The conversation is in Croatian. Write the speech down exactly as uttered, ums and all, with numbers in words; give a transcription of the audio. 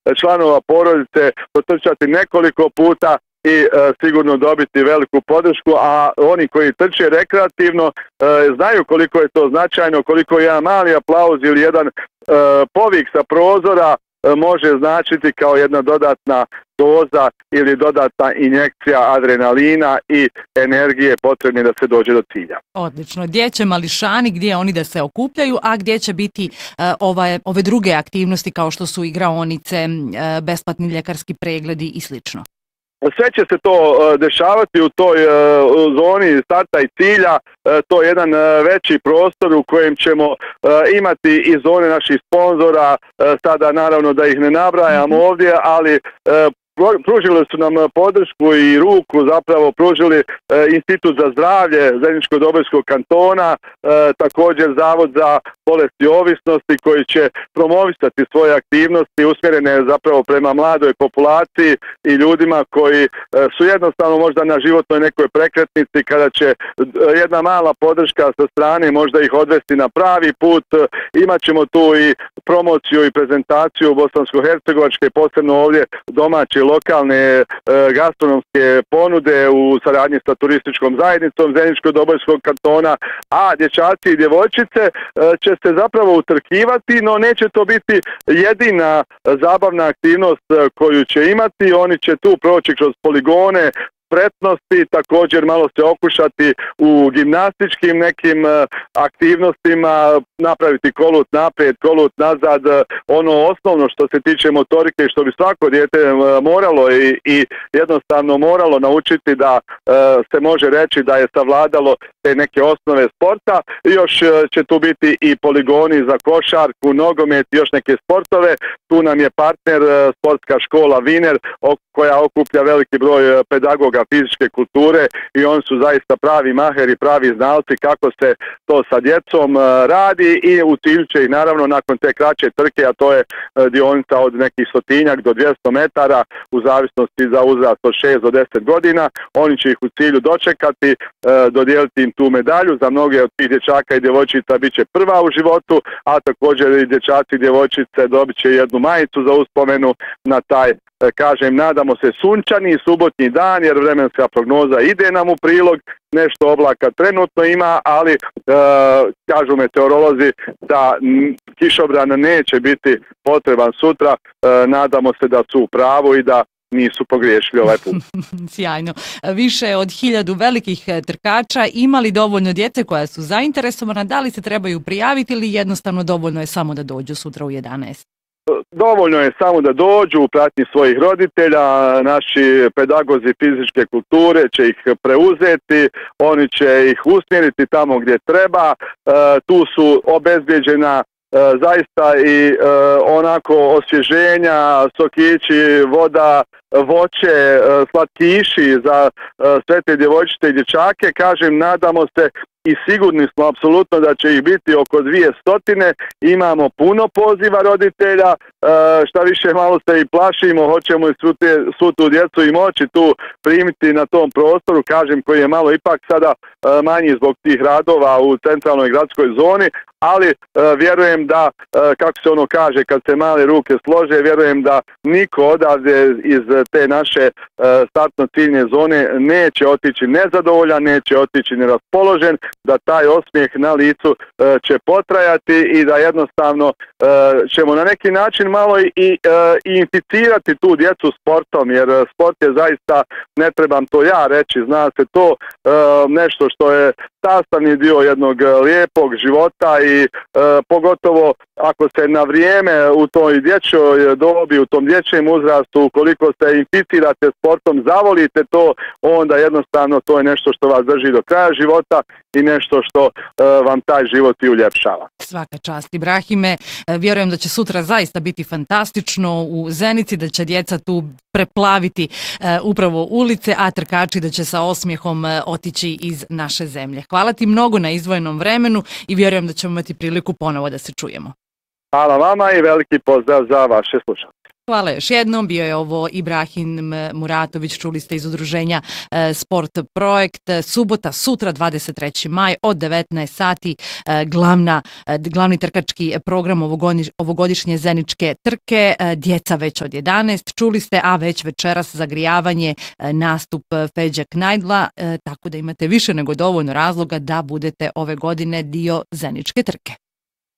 članova porodice potrčati nekoliko puta i e, sigurno dobiti veliku podršku, a oni koji trče rekreativno e, znaju koliko je to značajno, koliko jedan mali aplauz ili jedan e, povik sa prozora e, može značiti kao jedna dodatna doza ili dodatna injekcija adrenalina i energije potrebne da se dođe do cilja. Odlično. Gdje će mališani, gdje oni da se okupljaju, a gdje će biti uh, ove, ove druge aktivnosti kao što su igraonice, uh, besplatni ljekarski pregledi i slično? Sve će se to uh, dešavati u toj uh, zoni starta i cilja. Uh, to je jedan uh, veći prostor u kojem ćemo uh, imati i zone naših sponzora. Uh, sada naravno da ih ne nabrajam mm-hmm. ovdje, ali uh, pružili su nam podršku i ruku, zapravo pružili e, Institut za zdravlje Zeničko-Dobojskog kantona, e, također Zavod za bolesti ovisnosti koji će promovisati svoje aktivnosti usmjerene zapravo prema mladoj populaciji i ljudima koji e, su jednostavno možda na životnoj nekoj prekretnici kada će e, jedna mala podrška sa strane možda ih odvesti na pravi put. E, imat ćemo tu i promociju i prezentaciju bosansko-hercegovačke, posebno ovdje domaće lokalne e, gastronomske ponude u saradnji sa turističkom zajednicom Zeničko-Dobojskog kantona, a dječaci i djevojčice e, će se zapravo utrkivati, no neće to biti jedina zabavna aktivnost koju će imati. Oni će tu proći kroz poligone, spretnosti, također malo se okušati u gimnastičkim nekim aktivnostima, napraviti kolut naprijed, kolut nazad, ono osnovno što se tiče motorike, što bi svako dijete moralo i, i jednostavno moralo naučiti da se može reći da je savladalo te neke osnove sporta. Još će tu biti i poligoni za košarku, nogomet i još neke sportove. Tu nam je partner sportska škola Viner koja okuplja veliki broj pedagoga fizičke kulture i oni su zaista pravi maheri, pravi znalci kako se to sa djecom radi i u cilju će ih naravno nakon te kraće trke, a to je dionica od nekih stotinjak do dvjesto metara u zavisnosti za uzrast od šest do deset godina. Oni će ih u cilju dočekati, dodijeliti im tu medalju. Za mnoge od tih dječaka i djevojčica bit će prva u životu, a također i dječaci i djevojčice dobit će jednu majicu za uspomenu na taj, kažem, nadamo se sunčani subotnji dan, jer vremenska prognoza ide nam u prilog. Nešto oblaka trenutno ima, ali e, kažu meteorolozi da m, kišobran neće biti potreban sutra. E, nadamo se da su u pravu i da nisu pogriješili ovaj put. Sjajno. Više od hiljadu velikih trkača, ima li dovoljno djece koja su zainteresovana, da li se trebaju prijaviti ili jednostavno dovoljno je samo da dođu sutra u jedanaest? Dovoljno je samo da dođu u pratnji svojih roditelja, naši pedagozi fizičke kulture će ih preuzeti, oni će ih usmjeriti tamo gdje treba, e, tu su obezbijeđena e, zaista i e, onako osvježenja, sokići, voda, voće, slatkiši za sve te djevojčice i dječake. Kažem, nadamo se i sigurni smo apsolutno da će ih biti oko dvije stotine. Imamo puno poziva roditelja, e, šta više malo se i plašimo, hoćemo i svu, te, svu tu djecu i moći tu primiti na tom prostoru, kažem, koji je malo ipak sada e, manji zbog tih radova u centralnoj gradskoj zoni, ali e, vjerujem da, e, kako se ono kaže, kad se male ruke slože, vjerujem da niko odavde iz te naše e, startno-ciljne zone neće otići nezadovoljan, neće otići neraspoložen, da taj osmijeh na licu e, će potrajati i da jednostavno e, ćemo na neki način malo i, i, e, i inficirati tu djecu sportom, jer sport je zaista, ne trebam to ja reći, zna se to, e, nešto što je sastavni dio jednog lijepog života i e, pogotovo ako se na vrijeme u toj dječjoj dobi, u tom dječjem uzrastu, ukoliko se inficirate sportom, zavolite to, onda jednostavno to je nešto što vas drži do kraja života i nešto što e, vam taj život i uljepšava. Svaka čast, Ibrahime. Vjerujem da će sutra zaista biti fantastično u Zenici, da će djeca tu preplaviti e, upravo ulice, a trkači da će sa osmijehom e, otići iz naše zemlje. Hvala ti mnogo na izdvojenom vremenu i vjerujem da ćemo imati priliku ponovo da se čujemo. Hvala vama i veliki pozdrav za vaše slušanje. Hvala još jednom, bio je ovo Ibrahim Muratović, čuli ste iz udruženja e, Sport Projekt. Subota, sutra dvadeset treći maj od devetnaest sati, e, glavna, e, glavni trkački program ovogodiš, ovogodišnje zeničke trke, e, djeca već od jedanaest, čuli ste, a već večeras zagrijavanje, e, nastup Feđa Knajdla, e, tako da imate više nego dovoljno razloga da budete ove godine dio zeničke trke.